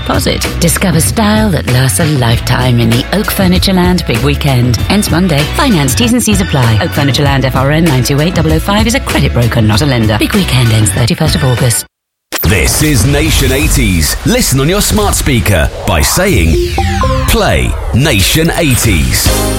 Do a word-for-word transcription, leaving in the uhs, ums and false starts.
deposit. Discover style that lasts a lifetime in the Oak Furnitureland Big Weekend. Ends Monday. Finance T's and C's apply. Oak Furnitureland F R N nine two eight zero zero five is a credit broker, not a lender. Big Weekend ends thirty-first of August. This is Nation eighties. Listen on your smart speaker by saying, play Nation eighties.